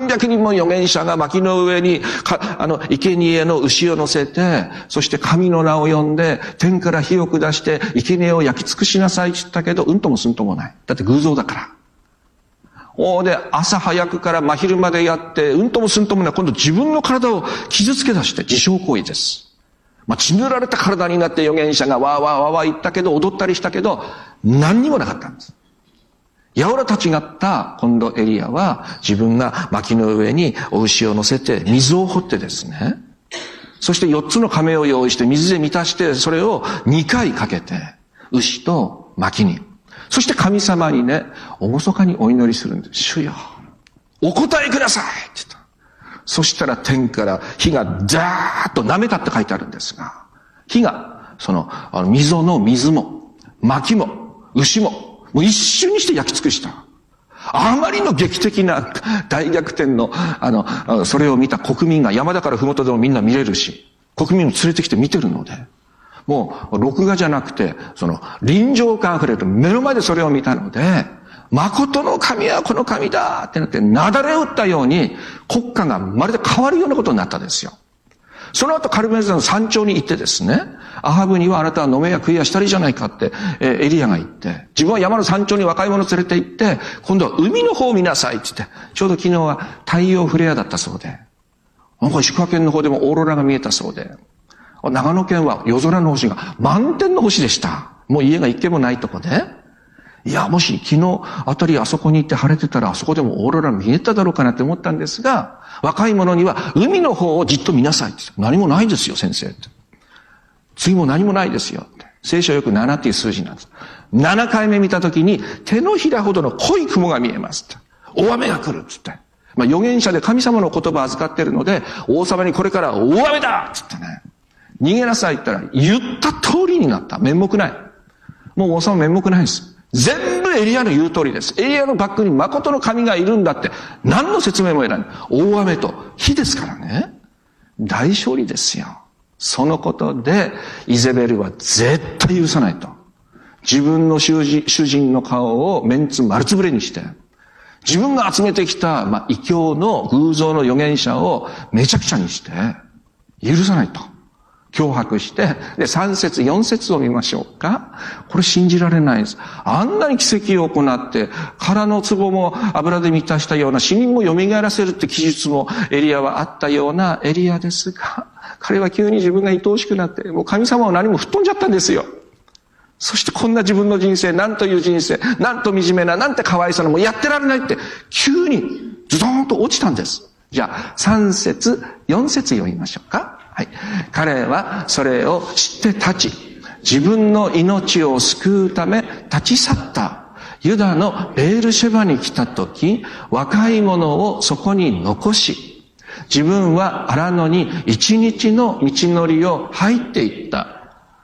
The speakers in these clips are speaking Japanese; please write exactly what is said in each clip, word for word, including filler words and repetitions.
びゃくにんも預言者が薪の上に、か、あの、生贄の牛を乗せて、そして神の名を呼んで、天から火を下して、生贄を焼き尽くしなさいって言ったけど、うんともすんともない。だって偶像だから。おーで、朝早くから真昼までやって、うんともすんともない。今度自分の体を傷つけ出して、自傷行為です。まあ、血塗られた体になって預言者がわーわーわーわー言ったけど、踊ったりしたけど、何にもなかったんです。やおら立ちがった今度エリアは自分が薪の上にお牛を乗せて水を掘ってですね、そしてよっつの亀を用意して水で満たしてそれをにかいかけて牛と薪に、そして神様にね、厳かにお祈りするんです。主よ、お答えくださいって言った。そしたら天から火がザーッと舐めたって書いてあるんですが、火がその、あの溝の水も薪も牛ももう一瞬にして焼き尽くした。あまりの劇的な大逆転の、あの、それを見た国民が山だから麓でもみんな見れるし、国民を連れてきて見てるので、もう録画じゃなくて、その臨場感あふれる目の前でそれを見たので、誠の神はこの神だってなって、雪崩を打ったように国家がまるで変わるようなことになったんですよ。その後カルメル山の山頂に行ってですね、アハブにはあなたは飲めや食いやしたりじゃないかって、えー、エリアが言って、自分は山の山頂に若い者を連れて行って、今度は海の方を見なさいって言って、ちょうど昨日は太陽フレアだったそうで、なんか石川県の方でもオーロラが見えたそうで、長野県は夜空の星が満天の星でした。もう家が一軒もないとこで、いや、もし昨日あたりあそこに行って晴れてたらあそこでもオーロラ見えただろうかなって思ったんですが、若い者には海の方をじっと見なさいって。何もないですよ先生って。次も何もないですよって。聖書はよくななっていう数字なんです。ななかいめ見たときに手のひらほどの濃い雲が見えますって。大雨が来るっつって。まあ預言者で神様の言葉を預かってるので、王様にこれから大雨だっつってね。逃げなさいって言ったら言った通りになった。面目ない。もう王様面目ないです。全部エリアの言う通りです。エリアのバックに誠の神がいるんだって何の説明もいらない。大雨と火ですからね。大勝利ですよ。そのことでイゼベルは絶対許さないと。自分の主人、主人の顔をメンツ丸つぶれにして、自分が集めてきた、まあ、異教の偶像の預言者をめちゃくちゃにして許さないと。脅迫して、で、さん節、よん節を見ましょうか。これ信じられないです。あんなに奇跡を行って、殻の壺も油で満たしたような死人も蘇らせるって記述もエリアはあったようなエリアですが、彼は急に自分が愛おしくなって、もう神様を何も吹っ飛んじゃったんですよ。そしてこんな自分の人生、なんという人生、なんと惨めな、なんてかわいそうな、もうやってられないって、急にズドーンと落ちたんです。じゃあ、さん節、よん節読みましょうか。はい。彼はそれを知って立ち、自分の命を救うため立ち去った。ユダのベールシェバに来たとき、若い者をそこに残し、自分は荒野に一日の道のりを入っていった。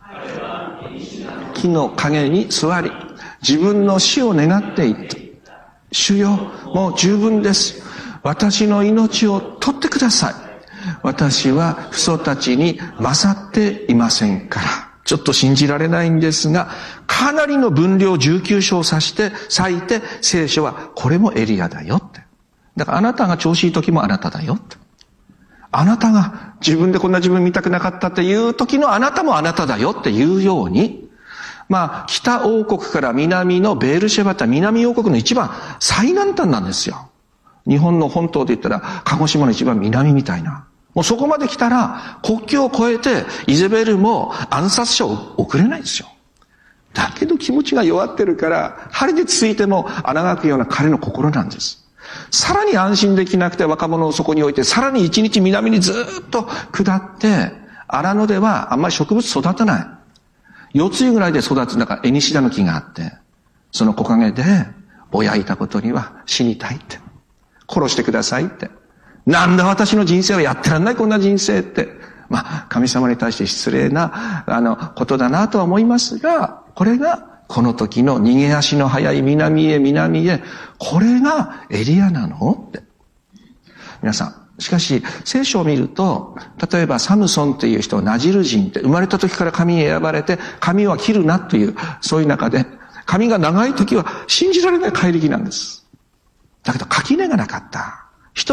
木の陰に座り、自分の死を願っていった。主よ、もう十分です。私の命を取ってください。私は父祖たちに勝っていませんから。ちょっと信じられないんですが、かなりの分量じゅうきゅう章を指して割いて、聖書はこれもエリアだよって。だからあなたが調子いい時もあなただよって。あなたが自分でこんな自分見たくなかったっていう時のあなたもあなただよっていうように、まあ北王国から南のベールシェバって南王国の一番最南端なんですよ。日本の本島で言ったら鹿児島の一番南みたいな。もうそこまで来たら国境を越えてイゼベルも暗殺者を送れないですよ。だけど気持ちが弱ってるから針でつついても穴が開くような彼の心なんです。さらに安心できなくて若者をそこに置いてさらに一日南にずっと下って荒野ではあんまり植物育たない。四つ湯ぐらいで育つ中エニシダの木があってその木陰でぼやいたことには死にたいって殺してくださいってなんだ私の人生はやってらんないこんな人生って。まあ、神様に対して失礼な、あの、ことだなとは思いますが、これが、この時の逃げ足の速い南へ南へ、これがエリアなのって。皆さん、しかし、聖書を見ると、例えばサムソンっていう人はナジル人って、生まれた時から神に選ばれて、髪は切るなという、そういう中で、髪が長い時は信じられない怪力なんです。だけど、垣根がなかった。人は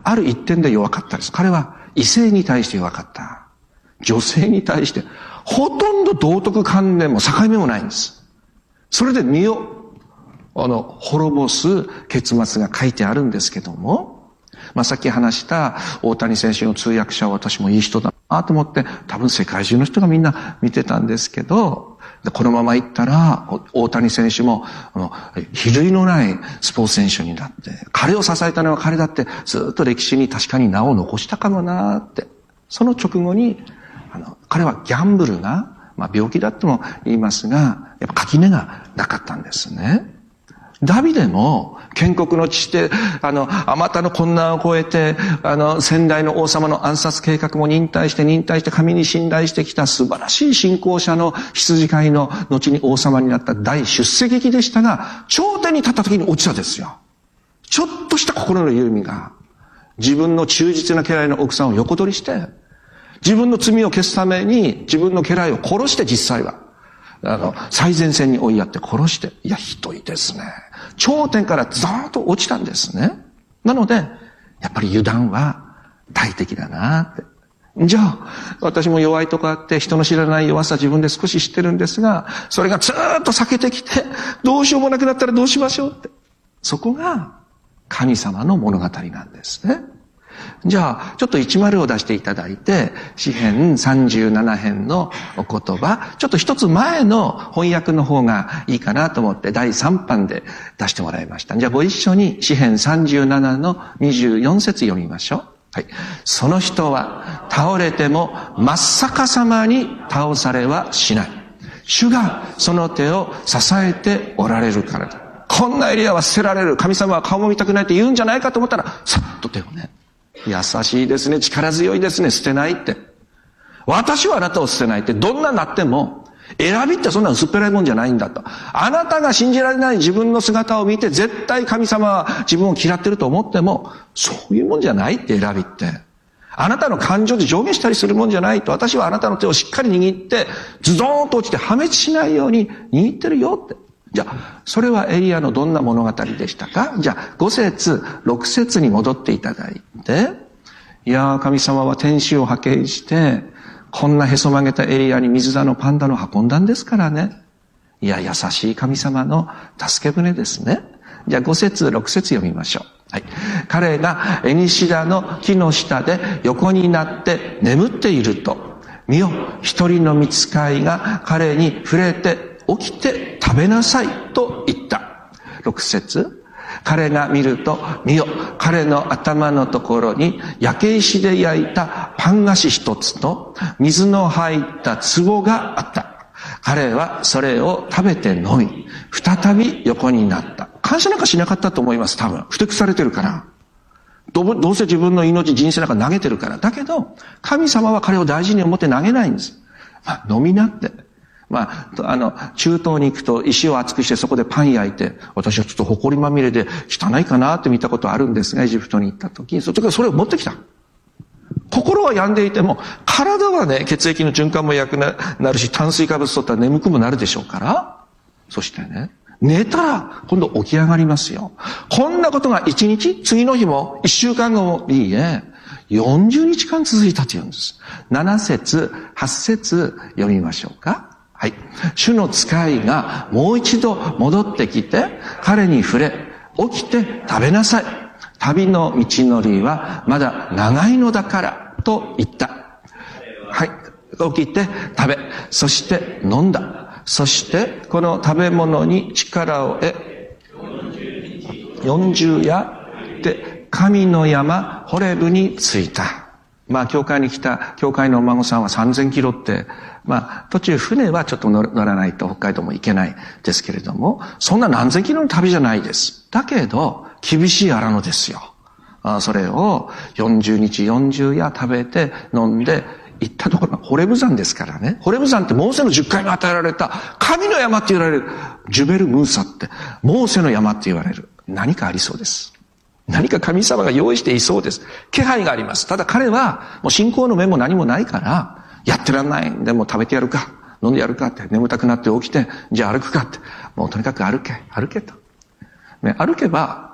ある一点で弱かったです。彼は異性に対して弱かった。女性に対して、ほとんど道徳観念も境目もないんです。それで身を、あの、滅ぼす結末が書いてあるんですけども、まあ、さっき話した大谷選手の通訳者は私もいい人だなと思って、多分世界中の人がみんな見てたんですけど、このまま行ったら、大谷選手も、あの、比類のないスポーツ選手になって、彼を支えたのは彼だって、ずっと歴史に確かに名を残したかもなって。その直後に、あの、彼はギャンブルが、まあ病気だとも言いますが、やっぱ垣根がなかったんですね。ダビデも、建国の地で、あの、あまたの困難を越えて、あの、先代の王様の暗殺計画も忍耐して忍耐して神に信頼してきた素晴らしい信仰者の羊飼いの後に王様になった大出世劇でしたが、頂点に立った時に落ちたですよ。ちょっとした心の緩みが、自分の忠実な家来の奥さんを横取りして、自分の罪を消すために自分の家来を殺して実際は、あの、最前線に追いやって殺して、いや、ひどいですね。頂点からザーッと落ちたんですね。なので、やっぱり油断は大敵だなって。じゃあ、私も弱いとこあって、人の知らない弱さ自分で少し知ってるんですが、それがずーっと避けてきて、どうしようもなくなったらどうしましょうって。そこが神様の物語なんですね。じゃあ、ちょっといちまるを出していただいて、詩編さんじゅうなな編のお言葉、ちょっと一つ前の翻訳の方がいいかなと思ってだいさん版で出してもらいました。じゃあご一緒に詩編さんじゅうななのにじゅうよん節読みましょう。はい。その人は倒れても真っ逆さまに倒されはしない。主がその手を支えておられるからだ。こんなエリアは捨てられる。神様は顔も見たくないって言うんじゃないかと思ったら、さっと手をね。優しいですね。力強いですね。捨てないって。私はあなたを捨てないって、どんなになっても、選びってそんな薄っぺらいもんじゃないんだと。あなたが信じられない自分の姿を見て、絶対神様は自分を嫌ってると思っても、そういうもんじゃないって選びって。あなたの感情で上下したりするもんじゃないと。私はあなたの手をしっかり握って、ズドーンと落ちて破滅しないように握ってるよって。じゃあ、それはエリアのどんな物語でしたか？じゃあ、ご節、ろく節に戻っていただいて、いやー、神様は天使を派遣して、こんなへそ曲げたエリアに水だのパンダの運んだんですからね。いや、優しい神様の助け舟ですね。じゃあ、ご節、ろく節読みましょう。はい。彼がエニシダの木の下で横になって眠っていると、見よ、一人の御使いが彼に触れて、起きて食べなさいと言った。ろく節。彼が見ると、見よ、彼の頭のところに焼け石で焼いたパン菓子一つと水の入った壺があった。彼はそれを食べて飲み、再び横になった。感謝なんかしなかったと思います、多分。ふてくされてるから。どう、どうせ自分の命、人生なんか投げてるから。だけど、神様は彼を大事に思って投げないんです。まあ、飲みなって。まあ、あの、中東に行くと石を厚くしてそこでパン焼いて、私はちょっと埃まみれで汚いかなって見たことあるんですが、エジプトに行った時に、その時それを持ってきた。心は病んでいても、体はね、血液の循環も良くなるし、炭水化物取ったら眠くもなるでしょうから、そしてね、寝たら今度起き上がりますよ。こんなことが一日、次の日も、一週間後もいいえ、よんじゅうにちかん続いたと言うんです。なな節、はち節読みましょうか。はい。主の使いがもう一度戻ってきて、彼に触れ、起きて食べなさい。旅の道のりはまだ長いのだから、と言った。はい。起きて食べ、そして飲んだ。そして、この食べ物に力を得、よんじゅう夜で神の山、ホレブに着いた。まあ、教会に来た、教会のお孫さんはさんぜんキロって、まあ、途中船はちょっと乗らないと北海道も行けないですけれども、そんな何千キロの旅じゃないです。だけど、厳しい荒野ですよ。あそれをよんじゅうにちよんじゅう夜食べて飲んで行ったところがホレブ山ですからね。ホレブ山ってモーセのじゅっかいめ与えられた神の山って言われる。ジュベル・ムーサって、モーセの山って言われる。何かありそうです。何か神様が用意していそうです。気配があります。ただ彼はもう信仰の目も何もないから、やってらんない。でも食べてやるか。飲んでやるかって。眠たくなって起きて、じゃあ歩くかって。もうとにかく歩け。歩けと。ね、歩けば、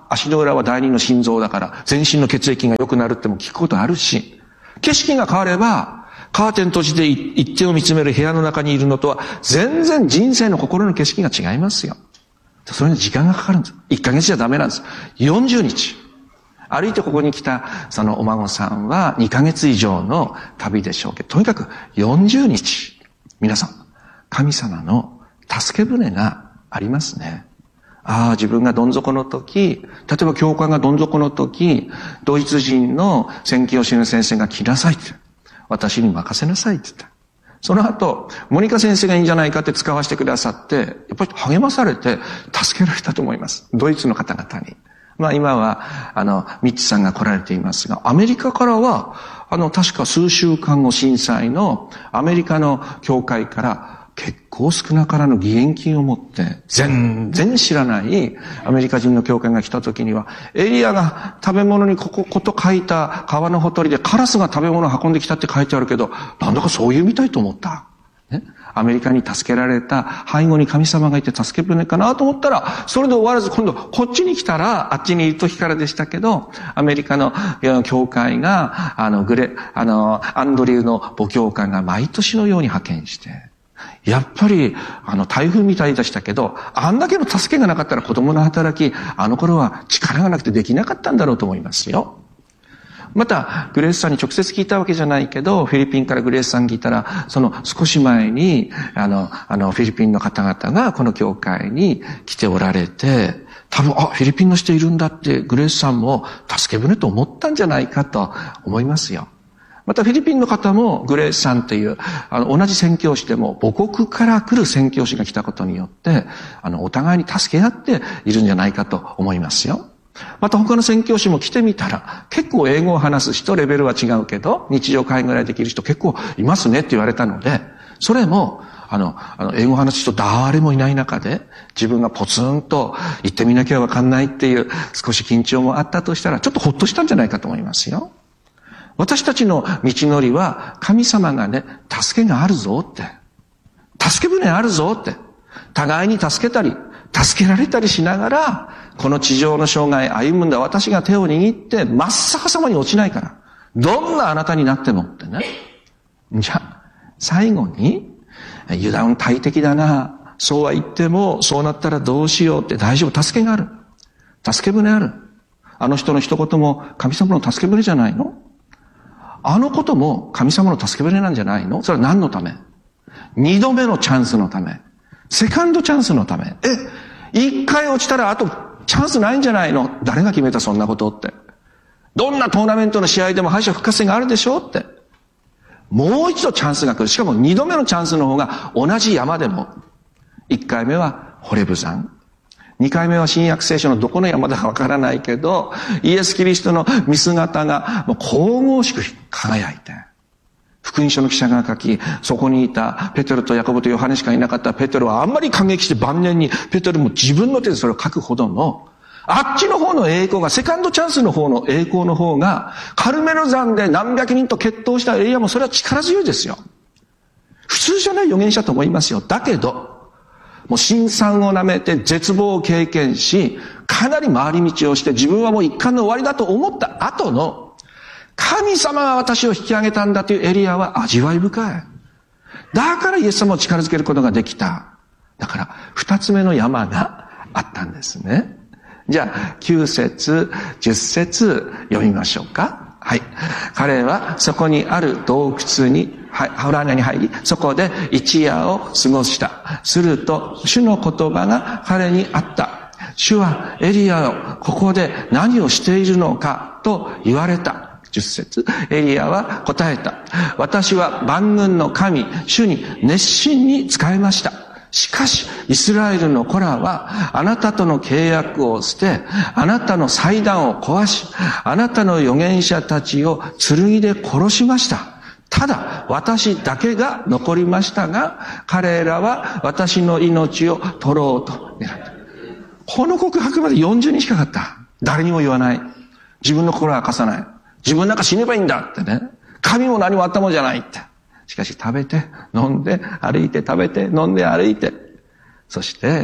足の裏は第二の心臓だから、全身の血液が良くなるっても聞くことあるし、景色が変われば、カーテン閉じて一点を見つめる部屋の中にいるのとは、全然人生の心の景色が違いますよ。それに時間がかかるんです。いっかげつじゃダメなんです。よんじゅうにち。歩いてここに来たそのお孫さんはにかげつ以上の旅でしょうけど、とにかくよんじゅうにち。皆さん、神様の助け舟がありますね。ああ、自分がどん底の時、例えば教会がどん底の時、ドイツ人の宣教師の先生が来なさいって。私に任せなさいって言った。その後、モニカ先生がいいんじゃないかって使わせてくださって、やっぱり励まされて助けられたと思います。ドイツの方々に。まあ今は、あの、ミッチさんが来られていますが、アメリカからは、あの、確か数週間後震災のアメリカの教会から結構少なからぬ義援金を持って、全然知らないアメリカ人の教会が来た時には、エリアが食べ物にこここと書いた川のほとりでカラスが食べ物を運んできたって書いてあるけど、なんだかそういうみたいと思った。ね、アメリカに助けられた背後に神様がいて助け舟かなと思ったら、それで終わらず今度こっちに来たら、あっちにいる時からでしたけど、アメリカの教会が、あの、グレ、あの、アンドリューの母教会が毎年のように派遣して、やっぱり、あの、台風みたいでしたけど、あんだけの助けがなかったら子供の働き、あの頃は力がなくてできなかったんだろうと思いますよ。また、グレースさんに直接聞いたわけじゃないけど、フィリピンからグレースさん聞いたら、その少し前に、あの、あの、フィリピンの方々がこの教会に来ておられて、多分、あ、フィリピンの人いるんだって、グレースさんも助け舟と思ったんじゃないかと思いますよ。またフィリピンの方もグレースさんという、あの、同じ宣教師でも母国から来る宣教師が来たことによって、あの、お互いに助け合っているんじゃないかと思いますよ。また他の宣教師も来てみたら、結構英語を話す人、レベルは違うけど、日常会ぐらいできる人結構いますねって言われたので、それも、あの、あの、英語を話す人誰もいない中で、自分がポツンと行ってみなきゃわかんないっていう少し緊張もあったとしたら、ちょっとほっとしたんじゃないかと思いますよ。私たちの道のりは、神様がね、助けがあるぞって。助け舟あるぞって。互いに助けたり、助けられたりしながら、この地上の生涯歩むんだ。私が手を握って、真っ逆さまに落ちないから。どんなあなたになってもってね。じゃあ、最後に、油断大敵だな。そうは言っても、そうなったらどうしようって大丈夫。助けがある。助け舟ある。あの人の一言も神様の助け舟じゃないの？あのことも神様の助け舟なんじゃないの？それは何のため？二度目のチャンスのため。セカンドチャンスのため。え、一回落ちたらあとチャンスないんじゃないの？誰が決めたそんなことって。どんなトーナメントの試合でも敗者復活戦があるでしょって。もう一度チャンスが来る。しかも二度目のチャンスの方が同じ山でも。一回目はホレブ山。二回目は新約聖書のどこの山だかわからないけど、イエス・キリストの見姿がもう神々しく輝いて。福音書の記者が書き、そこにいたペテロとヤコブとヨハネしかいなかったペテロはあんまり感激して晩年にペテロも自分の手でそれを書くほどの、あっちの方の栄光が、セカンドチャンスの方の栄光の方が、カルメル山で何百人と決闘したエリアもそれは力強いですよ。普通じゃない預言者と思いますよ。だけど、もう辛酸を舐めて絶望を経験し、かなり回り道をして自分はもう一貫の終わりだと思った後の、神様が私を引き上げたんだというエリアは味わい深い。だからイエス様を力づけることができた。だから二つ目の山があったんですね。じゃあきゅう節、じゅっ節読みましょうか。はい。彼はそこにある洞窟に、洞穴に入り、そこで一夜を過ごした。すると主の言葉が彼にあった。主はエリアよ、ここで何をしているのかと言われた。じゅっ節、エリアは答えた。私は万軍の神、主に熱心に仕えました。しかし、イスラエルの子らは、あなたとの契約を捨て、あなたの祭壇を壊し、あなたの預言者たちを剣で殺しました。ただ、私だけが残りましたが、彼らは私の命を取ろうと狙った。この告白までよんじゅうにちかかった。誰にも言わない。自分の心は明かさない。自分なんか死ねばいいんだってね。神も何もあったもんじゃないって。しかし食べて、飲んで、歩いて、食べて、飲んで、歩いて。そして、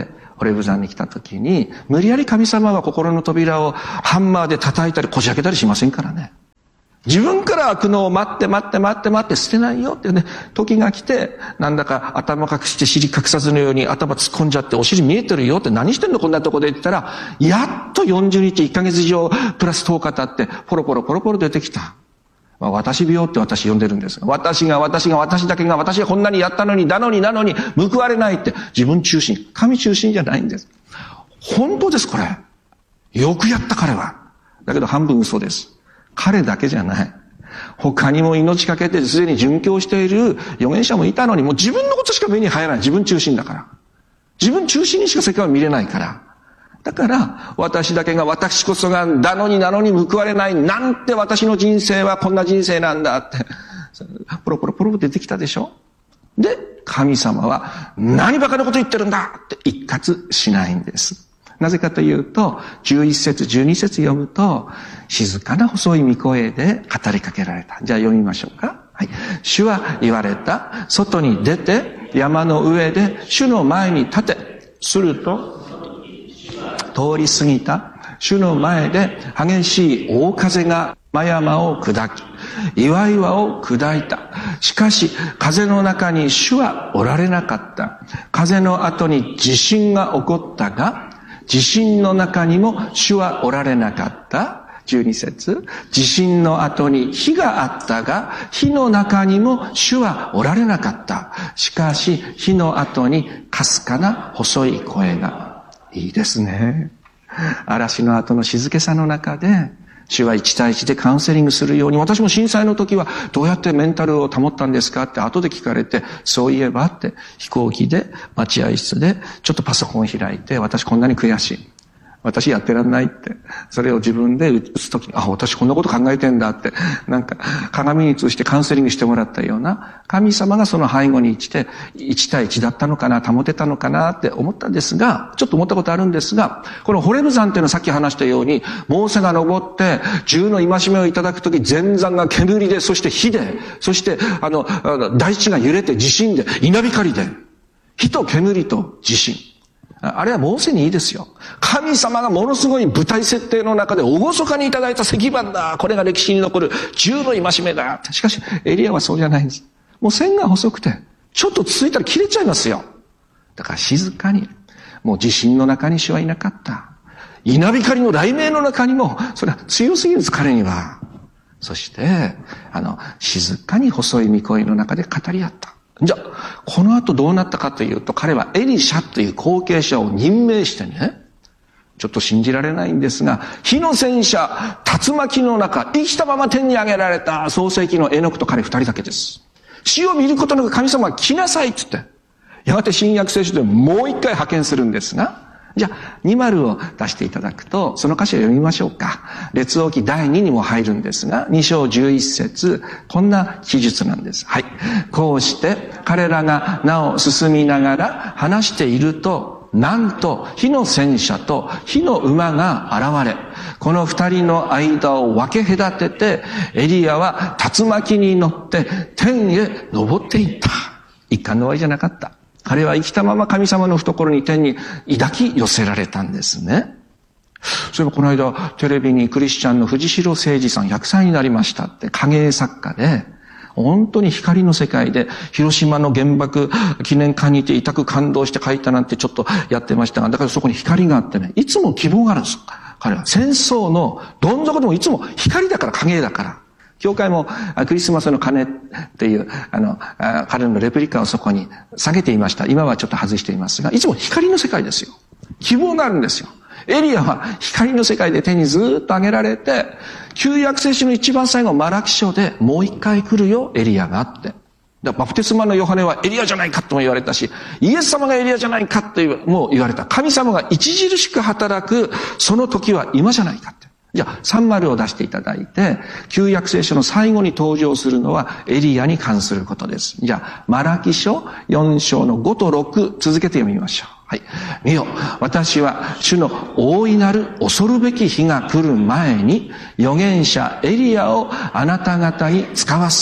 ホレブ山に来た時に、無理やり神様は心の扉をハンマーで叩いたりこじ開けたりしませんからね。自分から開くのを待って待って待って待って捨てないよってね、時が来て、なんだか頭隠して尻隠さずのように頭突っ込んじゃってお尻見えてるよって何してんのこんなとこでって言ったら、やっとよんじゅうにちいっかげつ以上プラスとおか経ってポロポロポロポロ出てきた。まあ、私病って私呼んでるんですが、私が私が私だけが私がこんなにやったのに、だのになのに報われないって自分中心、神中心じゃないんです。本当です、これ。よくやった彼は。だけど半分嘘です。彼だけじゃない。他にも命かけてすでに殉教している預言者もいたのに、もう自分のことしか目に入らない。自分中心だから。自分中心にしか世界を見れないから。だから、私だけが私こそがだのになのに報われない。なんて私の人生はこんな人生なんだって。ポロポロポロ出てきたでしょ。で、神様は何バカなこと言ってるんだって一括しないんです。なぜかというと、じゅういっ節、じゅうに節読むと、静かな細い御声で語りかけられた。じゃあ読みましょうか。はい。主は言われた。外に出て、山の上で主の前に立て。すると、通り過ぎた。主の前で激しい大風が真山を砕き、岩々を砕いた。しかし、風の中に主はおられなかった。風の後に地震が起こったが、地震の中にも主はおられなかった。じゅうに節。地震の後に火があったが、火の中にも主はおられなかった。しかし、火の後にかすかな細い声が。いいですね。嵐の後の静けさの中で、主は一対一でカウンセリングするように、私も震災の時はどうやってメンタルを保ったんですかって後で聞かれて、そういえばって飛行機で待合室でちょっとパソコンを開いて、私こんなに悔しい。私やってらんないって。それを自分で打つときに、あ、私こんなこと考えてんだって、なんか鏡に映してカウンセリングしてもらったような、神様がその背後に来て、一対一だったのかな、保てたのかなって思ったんですが、ちょっと思ったことあるんですが、このホレブ山っていうのはさっき話したように、モーセが登って、銃の戒めをいただくとき、全山が煙で、そして火で、そしてあの、大地が揺れて地震で、稲光で、火と煙と地震。あれはモーセにいいですよ。神様がものすごい舞台設定の中で厳かにいただいた石板だ。これが歴史に残る銃の戒めだ。しかし、エリアはそうじゃないんです。もう線が細くて、ちょっと続いたら切れちゃいますよ。だから静かに、もう地震の中に主はいなかった。稲光の雷鳴の中にも、それは強すぎるんです、彼には。そして、あの、静かに細い御声の中で語り合った。じゃあ、この後どうなったかというと、彼はエリシャという後継者を任命してね、ちょっと信じられないんですが、火の戦車、竜巻の中、生きたまま天に上げられた創世記のエノクと彼二人だけです。死を見ることなく神様は来なさいって言って、やがて新約聖書でもう一回派遣するんですが、じゃあ、に丸を出していただくと、その歌詞を読みましょうか。列王記だいににも入るんですが、に章じゅういち節、こんな記述なんです。はい。こうして、彼らがなお進みながら話していると、なんと、火の戦車と火の馬が現れ、この二人の間を分け隔てて、エリアは竜巻に乗って天へ登っていった。一貫の終わりじゃなかった。彼は生きたまま神様の懐に天に抱き寄せられたんですね。そういえばこの間テレビにクリスチャンの藤代誠二さんひゃくさいになりましたって影絵作家で、本当に光の世界で広島の原爆記念館にいて痛く感動して書いたなんてちょっとやってましたが、だからそこに光があってね、いつも希望があるんですよ。彼は戦争のどん底でもいつも光だから影絵だから。教会もクリスマスの鐘っていう、あの、彼のレプリカをそこに下げていました。今はちょっと外していますが、いつも光の世界ですよ。希望があるんですよ。エリアは光の世界で手にずっと上げられて、旧約聖書の一番最後、マラキ書でもう一回来るよ、エリアがあって。だバプテスマのヨハネはエリアじゃないかとも言われたし、イエス様がエリアじゃないかっても言われた。神様が著しく働く、その時は今じゃないかって。じゃあ、さん丸を出していただいて、旧約聖書の最後に登場するのはエリアに関することです。じゃあ、マラキ書よん章のごとろく、続けて読みましょう。はい。見よ、私は主の大いなる恐るべき日が来る前に、預言者エリアをあなた方に使わす。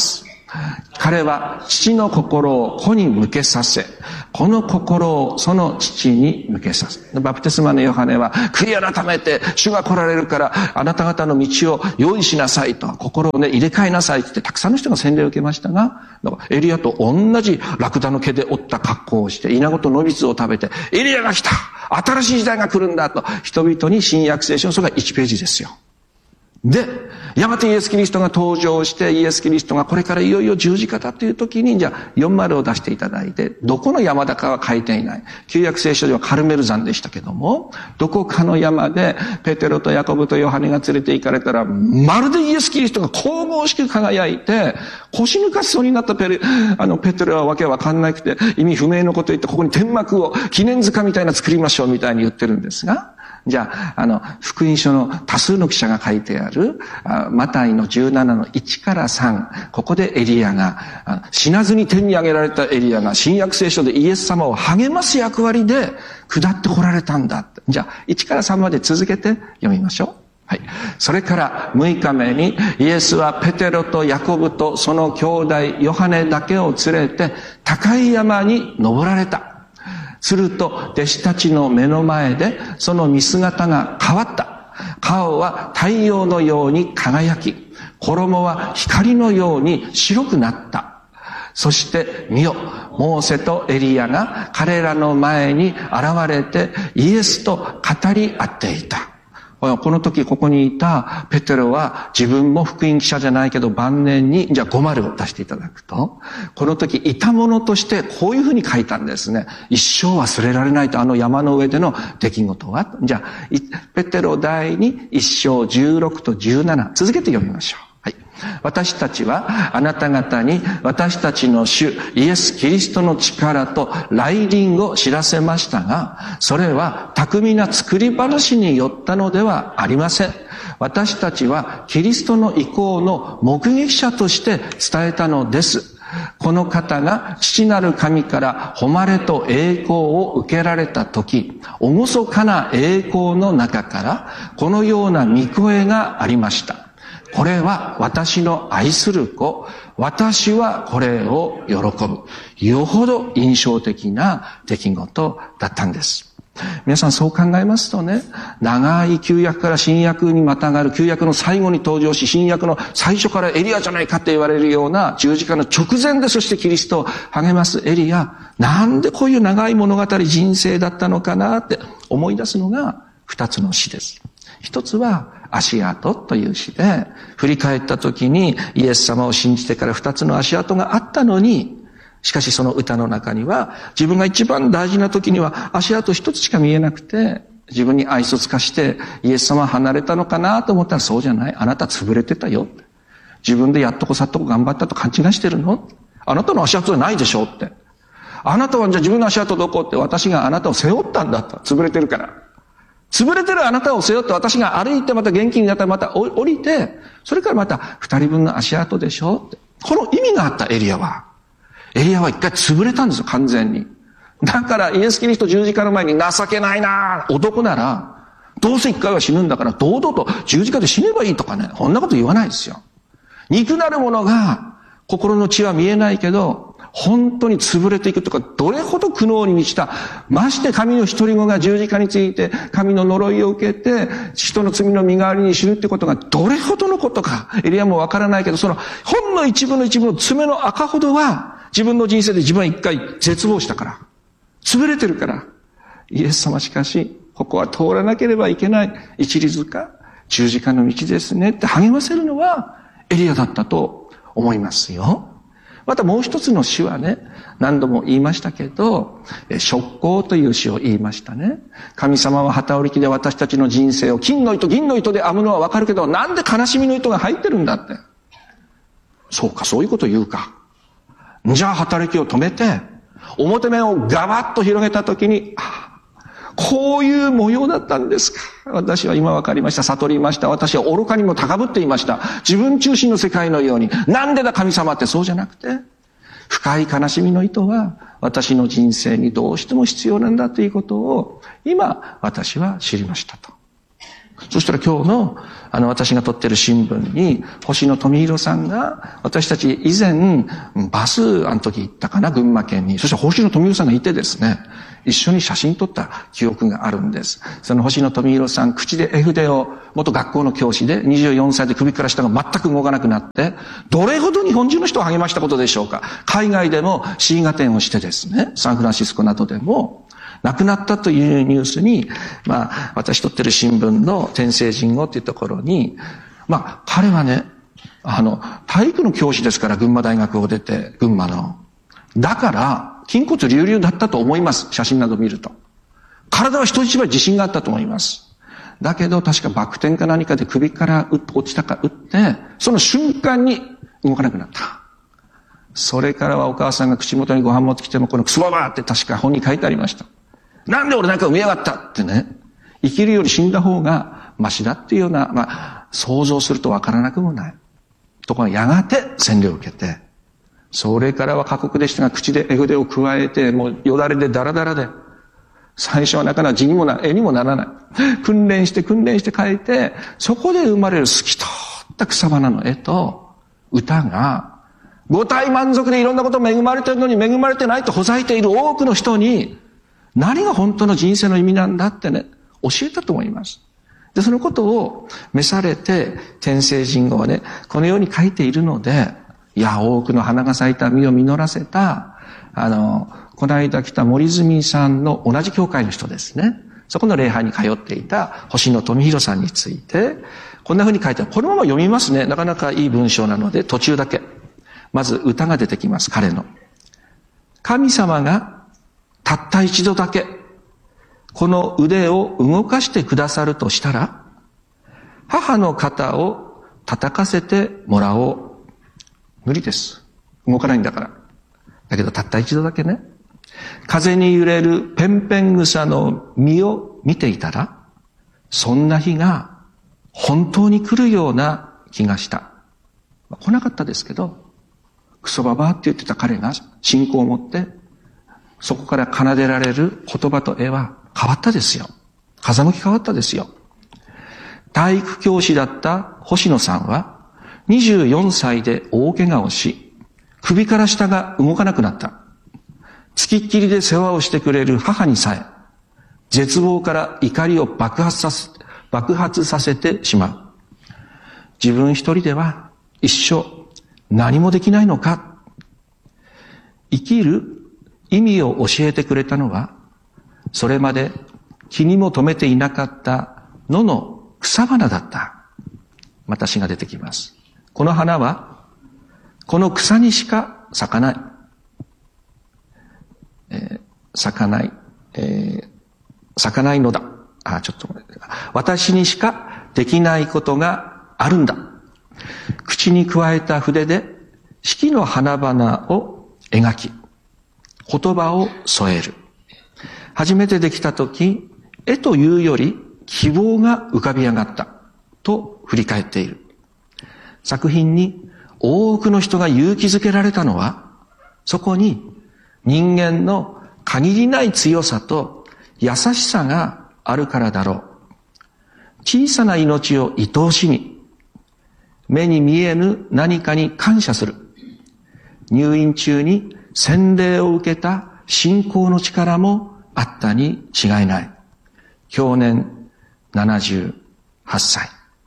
彼は父の心を子に向けさせ、この心をその父に向けさせ。バプテスマのヨハネは、悔い改めて主が来られるからあなた方の道を用意しなさいと、心をね入れ替えなさいってたくさんの人が洗礼を受けましたが、エリアと同じラクダの毛で折った格好をして、イナゴと野蜜を食べて、エリアが来た、新しい時代が来るんだと人々に新約聖書のそれがいちページですよ。で、やがてイエス・キリストが登場して、イエス・キリストがこれからいよいよ十字架だという時に、じゃあよんじゅうを出していただいて、どこの山だかは書いていない。旧約聖書ではカルメル山でしたけども、どこかの山でペテロとヤコブとヨハネが連れて行かれたら、まるでイエス・キリストが神々しく輝いて、腰抜かしそうになったペレ、あのペテロはわけわかんなくて、意味不明のこと言って、ここに天幕を記念塚みたいな作りましょうみたいに言ってるんですが、じゃあ、あの、福音書の多数の記者が書いてある、マタイのじゅうななのいちからさん、ここでエリアが、死なずに天に上げられたエリアが、新約聖書でイエス様を励ます役割で下ってこられたんだ。じゃあ、いちからさんまで続けて読みましょう。はい。それからむいかめに、イエスはペテロとヤコブとその兄弟ヨハネだけを連れて、高い山に登られた。すると、弟子たちの目の前で、その見姿が変わった。顔は太陽のように輝き、衣は光のように白くなった。そして見よ、モーセとエリアが彼らの前に現れて、イエスと語り合っていた。この時ここにいたペテロは自分も福音記者じゃないけど晩年に、じゃあご丸を出していただくと、この時いたものとしてこういうふうに書いたんですね。一生忘れられないと、あの山の上での出来事は。じゃあ、ペテロ第二一章じゅうろくとじゅうなな、続けて読みましょう。はい。私たちはあなた方に私たちの主イエス・キリストの力と来臨を知らせましたが、それは巧みな作り話によったのではありません。私たちはキリストの意向の目撃者として伝えたのです。この方が父なる神から誉れと栄光を受けられたとき、厳かな栄光の中からこのような御声がありました。これは私の愛する子。私はこれを喜ぶ。よほど印象的な出来事だったんです。皆さんそう考えますとね、長い旧約から新約にまたがる、旧約の最後に登場し、新約の最初からエリアじゃないかって言われるような十字架の直前で、そしてキリストを励ますエリア、なんでこういう長い物語人生だったのかなって思い出すのが二つの詩です。一つは足跡という詩で、振り返った時にイエス様を信じてから二つの足跡があったのに、しかしその歌の中には、自分が一番大事な時には足跡一つしか見えなくて、自分に愛想つかしてイエス様は離れたのかなと思ったら、そうじゃない。あなた潰れてたよ。自分でやっとこさっとこ頑張ったと勘違いしてるの？あなたの足跡じゃないでしょって。あなたはじゃあ自分の足跡どこって、私があなたを背負ったんだと。潰れてるから。潰れてるあなたを背負って私が歩いてまた元気になったらまた降りて、それからまた二人分の足跡でしょって。この意味があったエリアは。エリアは一回潰れたんですよ、完全に。だからイエス・キリスト十字架の前に情けないな男なら、どうせ一回は死ぬんだから堂々と十字架で死ねばいいとかね、こんなこと言わないですよ。肉なるものが心の血は見えないけど、本当に潰れていくとか、どれほど苦悩に満ちた、まして神の一人子が十字架について神の呪いを受けて人の罪の身代わりに死ぬってことがどれほどのことか、エリアもわからないけど、そのほんの一部の一部の爪の赤ほどは自分の人生で自分は一回絶望したから、潰れてるから、イエス様しかしここは通らなければいけない一里塚、十字架の道ですねって励ませるのはエリアだったと思いますよ。またもう一つの詩はね、何度も言いましたけど、職工という詩を言いましたね。神様は機織り機で私たちの人生を金の糸銀の糸で編むのはわかるけど、なんで悲しみの糸が入ってるんだって。そうか、そういうこと言うか。じゃあ働きを止めて、表面をガバッと広げたときに、ああ、こういう模様だったんですか。私は今わかりました。悟りました。私は愚かにも高ぶっていました。自分中心の世界のように。なんでだ神様って、そうじゃなくて、深い悲しみの糸は私の人生にどうしても必要なんだということを今私は知りましたと。 そしたら今日の、あの、私が撮ってる新聞に、星野富弘さんが、私たち以前、バス、あの時行ったかな、群馬県に。そしたら星野富弘さんがいてですね、一緒に写真撮った記憶があるんです。その星野富弘さん、口で絵筆を、元学校の教師で、にじゅうよんさいで首から下が全く動かなくなって、どれほど日本中の人を励ましたことでしょうか。海外でも詩画展をしてですね、サンフランシスコなどでも、亡くなったというニュースに、まあ、私撮ってる新聞の天聖人語っていうところに、まあ、彼はね、あの、体育の教師ですから、群馬大学を出て、群馬の。だから、筋骨隆々だったと思います。写真など見ると。体は人一倍自信があったと思います。だけど、確かバク転か何かで首から落ちたか打って、その瞬間に動かなくなった。それからはお母さんが口元にご飯持ってきても、このクソババーって確か本に書いてありました。なんで俺なんか産みやがったってね。生きるより死んだ方がマシだっていうような、まあ、想像するとわからなくもない。ところがやがて洗礼を受けて、それからは過酷でしたが、口で絵筆を加えて、もうよだれでダラダラで、最初はなかなか字にもな、絵にもならない。訓練して訓練して描いて、そこで生まれる透き通った草花の絵と歌が、五体満足でいろんなこと恵まれてるのに恵まれてないとほざいている多くの人に、何が本当の人生の意味なんだってね、教えたと思います。で、そのことを召されて、天聖人語はね、このように書いているので、いや、多くの花が咲いた実を実らせた、あの、この間来た森住さんの同じ教会の人ですね。そこの礼拝に通っていた星野富弘さんについて、こんな風に書いてある。このまま読みますね。なかなかいい文章なので、途中だけ。まず歌が出てきます、彼の。神様がたった一度だけ、この腕を動かしてくださるとしたら、母の肩を叩かせてもらおう。無理です。動かないんだから。だけどたった一度だけね、風に揺れるペンペン草の実を見ていたら、そんな日が本当に来るような気がした。来なかったですけど、クソババアって言ってた彼が信仰を持って、そこから奏でられる言葉と絵は変わったですよ。風向き変わったですよ。体育教師だった星野さんはにじゅうよんさいで大怪我をし、首から下が動かなくなった。付きっきりで世話をしてくれる母にさえ、絶望から怒りを爆発させ、爆発させてしまう。自分一人では一生何もできないのか。生きる意味を教えてくれたのは、それまで気にも留めていなかった野の草花だった。また詩が出てきます。この花は、この草にしか咲かない。えー、咲かない、えー、咲かないのだ。あ、ちょっと私にしかできないことがあるんだ。口に加えた筆で四季の花々を描き、言葉を添える。初めてできたとき、絵というより希望が浮かび上がったと振り返っている。作品に多くの人が勇気づけられたのは、そこに人間の限りない強さと優しさがあるからだろう。小さな命を愛おしみ、目に見えぬ何かに感謝する。入院中に洗礼を受けた信仰の力もあったに違いない。去年ななじゅうはっさい。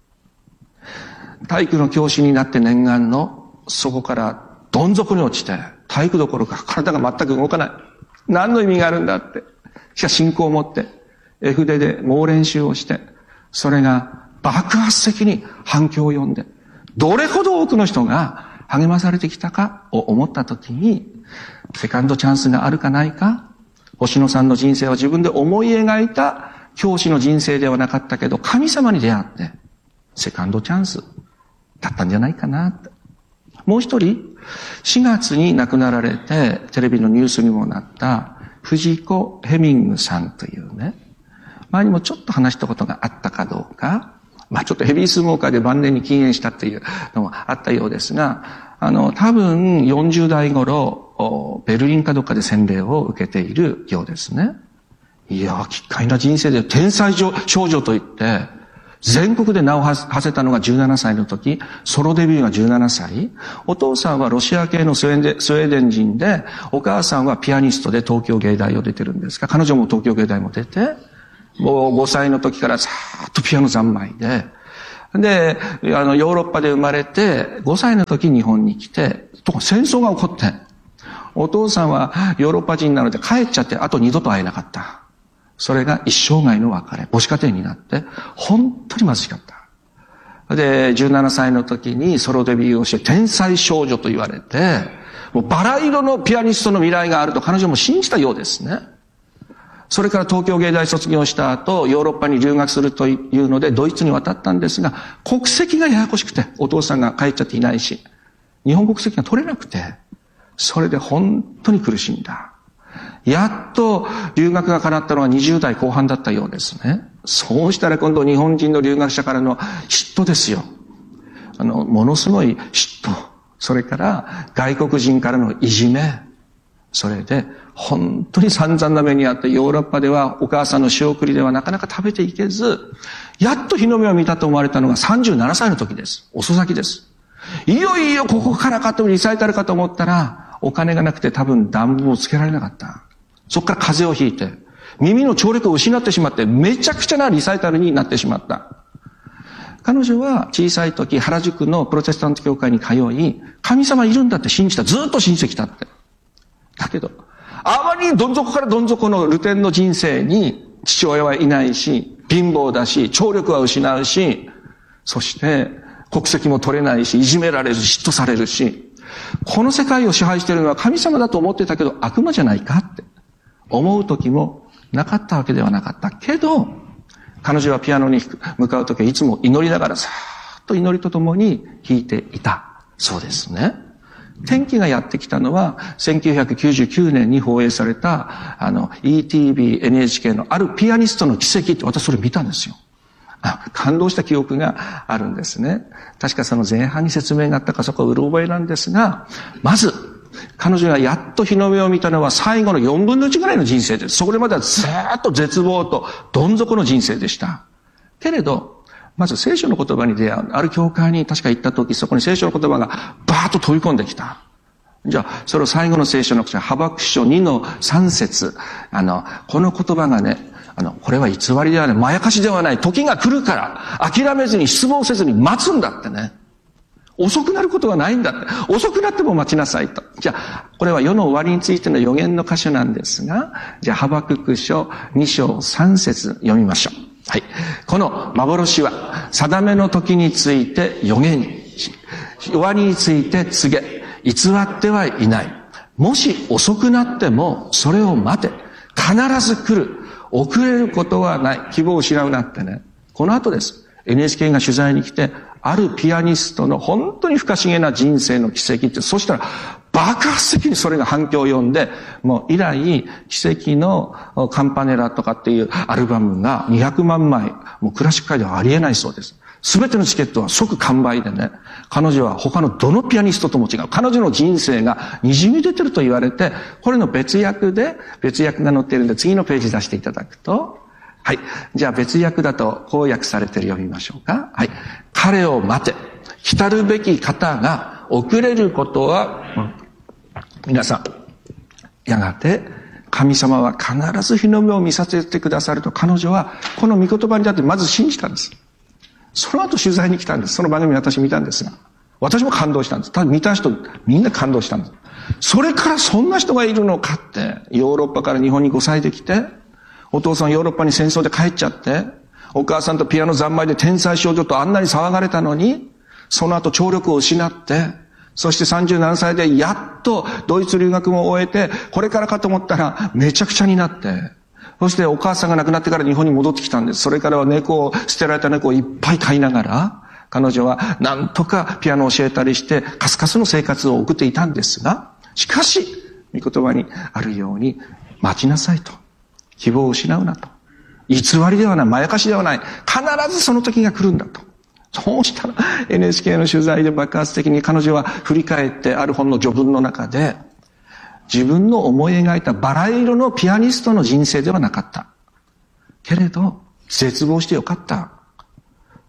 体育の教師になって念願のそこからどん底に落ちて、体育どころか体が全く動かない。何の意味があるんだって。しかし信仰を持って、絵筆で猛練習をして、それが爆発的に反響を呼んで、どれほど多くの人が励まされてきたかを思ったときに、セカンドチャンスがあるかないか、星野さんの人生は自分で思い描いた教師の人生ではなかったけど、神様に出会って、セカンドチャンスだったんじゃないかなって。もう一人、しがつに亡くなられて、テレビのニュースにもなった、藤子ヘミングさんというね、前にもちょっと話したことがあったかどうか、まあちょっとヘビースモーカーで晩年に禁煙したっていうのもあったようですが、あの、多分よんじゅうだい頃、ベルリンかどっかで洗礼を受けているようですね。いや、奇怪な人生で天才少女といって、 全国で名を馳せたのがじゅうななさいの時、ソロデビューがじゅうななさい。お父さんはロシア系のスウェーデン、スウェーデン人で、お母さんはピアニストで東京芸大を出てるんですが、彼女も東京芸大も出て、もうごさいの時からさーっとピアノ三昧で、で、あの、ヨーロッパで生まれて、ごさいの時日本に来て、と戦争が起こって、お父さんはヨーロッパ人なので帰っちゃって、あと二度と会えなかった。それが一生涯の別れ、母子家庭になって、本当に貧しかった。で、じゅうななさいの時にソロデビューをして、天才少女と言われて、もうバラ色のピアニストの未来があると彼女も信じたようですね。それから東京芸大卒業した後、ヨーロッパに留学するというので、ドイツに渡ったんですが、国籍がややこしくて、お父さんが帰っちゃっていないし、日本国籍が取れなくて、それで本当に苦しんだ。やっと留学が叶ったのはにじゅうだいこう半だったようですね。そうしたら今度日本人の留学者からの嫉妬ですよ。あの、ものすごい嫉妬。それから外国人からのいじめ。それで本当に散々な目にあってヨーロッパではお母さんの仕送りではなかなか食べていけず、やっと日の目を見たと思われたのがさんじゅうななさいの時です。遅咲きです。いよいよここからかとリサイタルかと思ったら、お金がなくて多分暖房をつけられなかった。そこから風邪をひいて、耳の聴力を失ってしまって、めちゃくちゃなリサイタルになってしまった。彼女は小さい時、原宿のプロテスタント教会に通い、神様いるんだって信じた。ずっと信じてきたって。だけど、あまりどん底からどん底のルテンの人生に父親はいないし、貧乏だし、聴力は失うし、そして国籍も取れないし、いじめられるし、嫉妬されるし、この世界を支配しているのは神様だと思ってたけど悪魔じゃないかって思う時もなかったわけではなかったけど、彼女はピアノに向かう時はいつも祈りながらさーっと祈りとともに弾いていたそうですね。転機がやってきたのはせんきゅうひゃくきゅうじゅうきゅうねんに放映されたあの イーティービーエヌエイチケー のあるピアニストの奇跡って、私それ見たんですよ。あ、感動した記憶があるんですね。確かその前半に説明があったか、そこはうろ覚えなんですが、まず彼女がやっと日の目を見たのは最後のよんぶんのいちぐらいの人生です。それまではずーっと絶望とどん底の人生でした。けれど、まず聖書の言葉に出会う。ある教会に確か行った時、そこに聖書の言葉がバーッと飛び込んできた。じゃあ、それを最後の聖書の口、ハバク書にのさん節。あの、この言葉がね、あの、これは偽りではない、まやかしではない、時が来るから、諦めずに失望せずに待つんだってね。遅くなることはないんだって。遅くなっても待ちなさいと。じゃあ、これは世の終わりについての予言の箇所なんですが、じゃあ、ハバクク書に章さん節読みましょう。はい。この幻は、定めの時について予言し、終わりについて告げ、偽ってはいない。もし遅くなっても、それを待て。必ず来る。遅れることはない。希望を失うなってね。この後です。エヌエイチケー が取材に来て、あるピアニストの本当に不可思議な人生の奇跡って、そしたら爆発的にそれが反響を呼んで、もう以来、奇跡のカンパネラとかっていうアルバムがにひゃくまんまい、もうクラシック界ではありえないそうです。すべてのチケットは即完売でね、彼女は他のどのピアニストとも違う。彼女の人生が滲み出てると言われて、これの別訳で、別訳が載っているんで、次のページ出していただくと、はい。じゃあ別訳だとこう訳されてる読みましょうか。はい。彼を待て。来るべき方が遅れることは、うん、皆さん、やがて神様は必ず日の目を見させてくださると彼女はこの御言葉にだってまず信じたんです。その後取材に来たんです。その番組私見たんですが、私も感動したんです。ただ見た人みんな感動したんです。それからそんな人がいるのかって、ヨーロッパから日本にごさいで来て、お父さんヨーロッパに戦争で帰っちゃって、お母さんとピアノ三昧で天才少女とあんなに騒がれたのに、その後聴力を失って、そしてさんじゅうななさいでやっとドイツ留学も終えて、これからかと思ったらめちゃくちゃになって、そしてお母さんが亡くなってから日本に戻ってきたんです。それからは猫を、捨てられた猫をいっぱい飼いながら、彼女はなんとかピアノを教えたりして、カスカスの生活を送っていたんですが、しかし、御言葉にあるように、待ちなさいと。希望を失うなと。偽りではない、まやかしではない。必ずその時が来るんだと。そうしたら エヌエイチケー の取材で爆発的に彼女は振り返ってある本の序文の中で、自分の思い描いたバラ色のピアニストの人生ではなかった。けれど、絶望してよかった。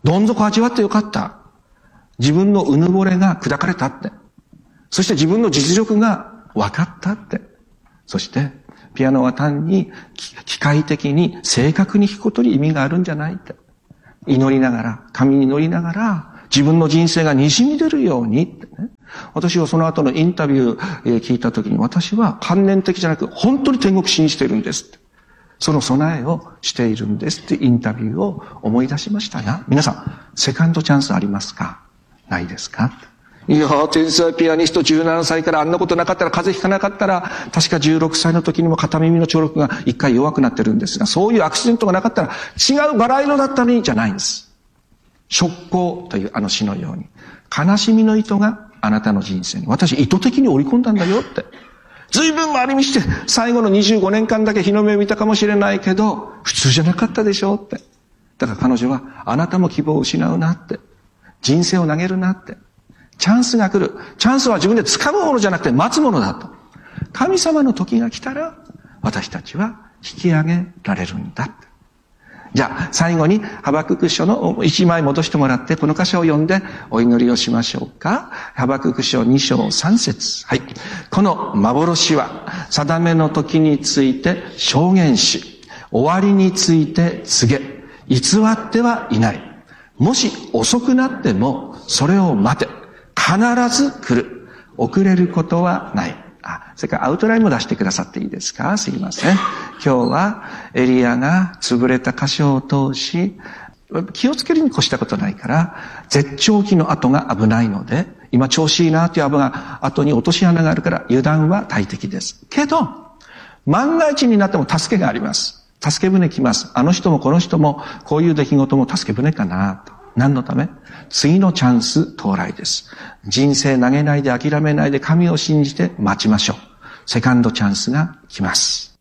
どん底味わってよかった。自分のうぬぼれが砕かれたって。そして自分の実力が分かったって。そして、ピアノは単に機械的に正確に弾くことに意味があるんじゃないって。祈りながら、神に祈りながら、自分の人生が滲み出るようにってね。私はその後のインタビュー聞いたときに、私は観念的じゃなく本当に天国信じているんですって。その備えをしているんですってインタビューを思い出しましたが、皆さん、セカンドチャンスありますか？ないですか？いやー、天才ピアニストじゅうななさいからあんなことなかったら、風邪ひかなかったら、確かじゅうろくさいの時にも片耳の聴力が一回弱くなってるんですが、そういうアクシデントがなかったら、違うバラ色だったのにじゃないんです。職行というあの詩のように、悲しみの糸があなたの人生に、私意図的に織り込んだんだよって。随分回り道して、最後のにじゅうごねんかんだけ日の目を見たかもしれないけど、普通じゃなかったでしょって。だから彼女は、あなたも希望を失うなって。人生を投げるなって。チャンスが来る。チャンスは自分で掴むものじゃなくて待つものだと。神様の時が来たら、私たちは引き上げられるんだって。じゃあ、最後に、ハバクク書の一枚戻してもらって、この箇所を読んでお祈りをしましょうか。ハバクク書に章さん節。はい。この幻は、定めの時について証言し、終わりについて告げ、偽ってはいない。もし遅くなっても、それを待て。必ず来る。遅れることはない。あ、それからアウトラインも出してくださっていいですか？すいません。今日はエリアが潰れた箇所を通し、気をつけるに越したことないから、絶頂期の後が危ないので、今調子いいなという後が、後に落とし穴があるから油断は大敵です。けど、万が一になっても助けがあります。助け舟来ます。あの人もこの人も、こういう出来事も助け舟かなと。何のため？次のチャンス到来です。人生投げないで諦めないで神を信じて待ちましょう。セカンドチャンスが来ます。